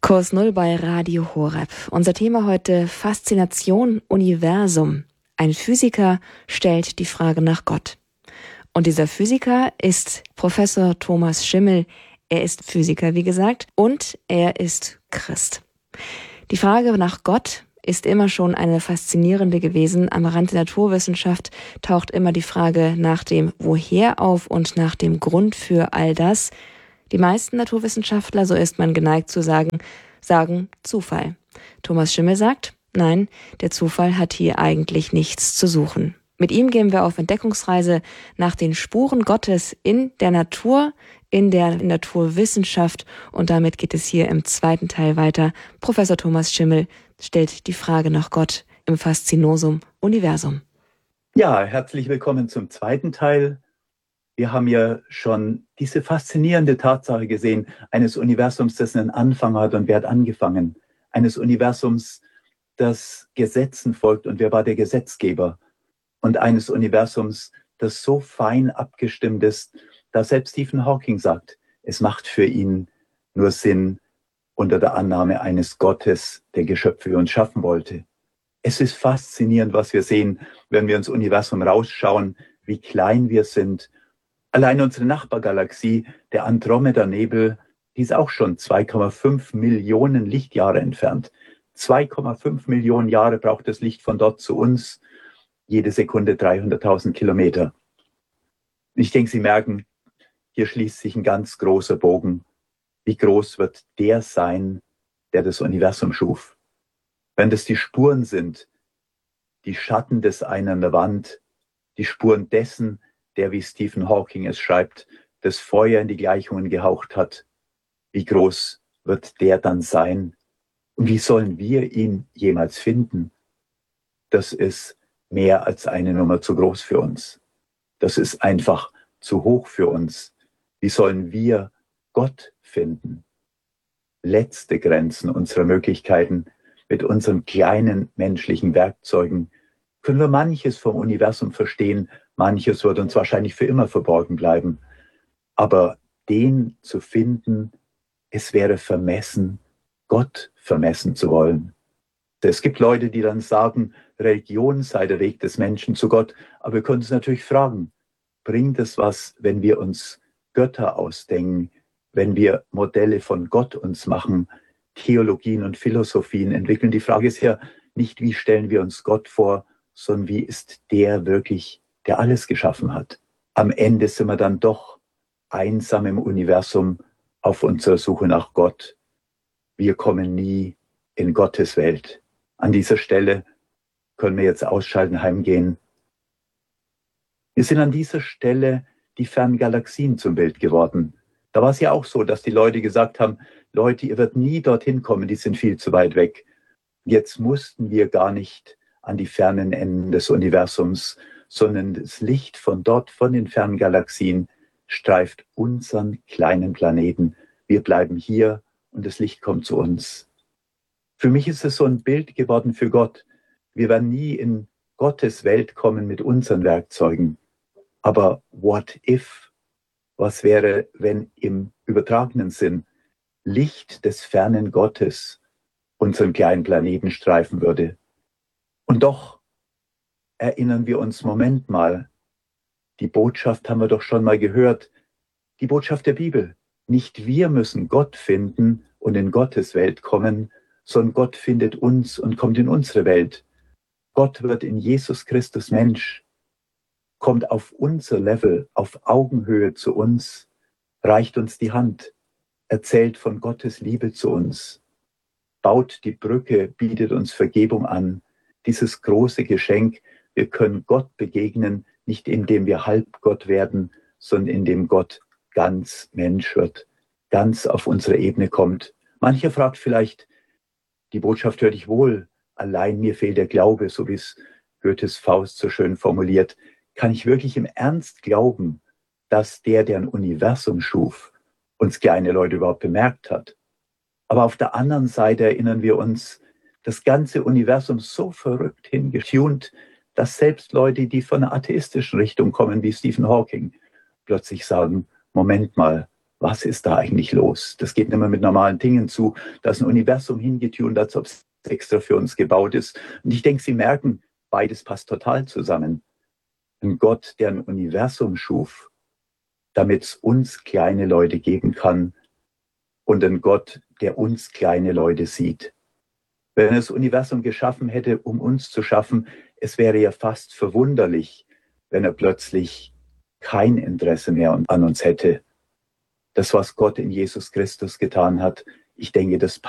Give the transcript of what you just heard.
Kurs Null bei Radio Horeb. Unser Thema heute: Faszination Universum. Ein Physiker stellt die Frage nach Gott. Und dieser Physiker ist Professor Thomas Schimmel. Er ist Physiker, wie gesagt, und er ist Christ. Die Frage nach Gott ist immer schon eine faszinierende gewesen. Am Rand der Naturwissenschaft taucht immer die Frage nach dem Woher auf und nach dem Grund für all das. Die meisten Naturwissenschaftler, so ist man geneigt zu sagen Zufall. Thomas Schimmel sagt, nein, der Zufall hat hier eigentlich nichts zu suchen. Mit ihm gehen wir auf Entdeckungsreise nach den Spuren Gottes in der Natur, in der Naturwissenschaft, und damit geht es hier im zweiten Teil weiter. Professor Thomas Schimmel stellt die Frage nach Gott im Faszinosum Universum. Ja, herzlich willkommen zum zweiten Teil. Wir haben ja schon diese faszinierende Tatsache gesehen, eines Universums, das einen Anfang hat und wer hat angefangen. Eines Universums, das Gesetzen folgt und wer war der Gesetzgeber. Und eines Universums, das so fein abgestimmt ist, dass selbst Stephen Hawking sagt, es macht für ihn nur Sinn unter der Annahme eines Gottes, der Geschöpfe für uns schaffen wollte. Es ist faszinierend, was wir sehen, wenn wir ins Universum rausschauen, wie klein wir sind. Allein unsere Nachbargalaxie, der Andromeda-Nebel, die ist auch schon 2,5 Millionen Lichtjahre entfernt. 2,5 Millionen Jahre braucht das Licht von dort zu uns. Jede Sekunde 300.000 Kilometer. Ich denke, Sie merken, hier schließt sich ein ganz großer Bogen. Wie groß wird der sein, der das Universum schuf? Wenn das die Spuren sind, die Schatten des einen an der Wand, die Spuren dessen, der, wie Stephen Hawking es schreibt, das Feuer in die Gleichungen gehaucht hat, wie groß wird der dann sein? Und wie sollen wir ihn jemals finden? Das ist mehr als eine Nummer zu groß für uns. Das ist einfach zu hoch für uns. Wie sollen wir Gott finden? Letzte Grenzen unserer Möglichkeiten. Mit unseren kleinen menschlichen Werkzeugen können wir manches vom Universum verstehen, manches wird uns wahrscheinlich für immer verborgen bleiben. Aber den zu finden, es wäre vermessen, Gott vermessen zu wollen. Es gibt Leute, die dann sagen, Religion sei der Weg des Menschen zu Gott. Aber wir können uns natürlich fragen, bringt es was, wenn wir uns Götter ausdenken, wenn wir Modelle von Gott uns machen, Theologien und Philosophien entwickeln? Die Frage ist ja nicht, wie stellen wir uns Gott vor, sondern wie ist der wirklich, der alles geschaffen hat. Am Ende sind wir dann doch einsam im Universum auf unserer Suche nach Gott. Wir kommen nie in Gottes Welt. An dieser Stelle können wir jetzt ausschalten, heimgehen. Wir sind an dieser Stelle die fernen Galaxien zum Bild geworden. Da war es ja auch so, dass die Leute gesagt haben, Leute, ihr werdet nie dorthin kommen, die sind viel zu weit weg. Jetzt mussten wir gar nicht an die fernen Enden des Universums, sondern das Licht von dort, von den fernen Galaxien, streift unseren kleinen Planeten. Wir bleiben hier und das Licht kommt zu uns. Für mich ist es so ein Bild geworden für Gott. Wir werden nie in Gottes Welt kommen mit unseren Werkzeugen. Aber what if? Was wäre, wenn im übertragenen Sinn Licht des fernen Gottes unseren kleinen Planeten streifen würde? Und doch erinnern wir uns, Moment mal, die Botschaft haben wir doch schon mal gehört, die Botschaft der Bibel. Nicht wir müssen Gott finden und in Gottes Welt kommen, sondern Gott findet uns und kommt in unsere Welt. Gott wird in Jesus Christus Mensch, kommt auf unser Level, auf Augenhöhe zu uns, reicht uns die Hand, erzählt von Gottes Liebe zu uns, baut die Brücke, bietet uns Vergebung an. Dieses große Geschenk, wir können Gott begegnen, nicht indem wir Halbgott werden, sondern indem Gott ganz Mensch wird, ganz auf unsere Ebene kommt. Mancher fragt vielleicht, die Botschaft höre ich wohl, allein mir fehlt der Glaube, so wie es Goethes Faust so schön formuliert. Kann ich wirklich im Ernst glauben, dass der ein Universum schuf, uns kleine Leute überhaupt bemerkt hat? Aber auf der anderen Seite erinnern wir uns, das ganze Universum so verrückt hingetunt, dass selbst Leute, die von einer atheistischen Richtung kommen, wie Stephen Hawking, plötzlich sagen, Moment mal, was ist da eigentlich los? Das geht nicht mehr mit normalen Dingen zu. Da ist ein Universum hingetunt, als ob es extra für uns gebaut ist. Und ich denke, Sie merken, beides passt total zusammen. Ein Gott, der ein Universum schuf, damit es uns kleine Leute geben kann, und ein Gott, der uns kleine Leute sieht. Wenn er das Universum geschaffen hätte, um uns zu schaffen, es wäre ja fast verwunderlich, wenn er plötzlich kein Interesse mehr an uns hätte. Das, was Gott in Jesus Christus getan hat, ich denke, das